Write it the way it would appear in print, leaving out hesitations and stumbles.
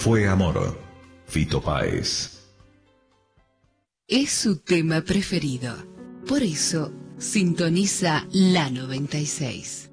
Fue amor. Fito Páez. Es su tema preferido. Por eso sintoniza la 96.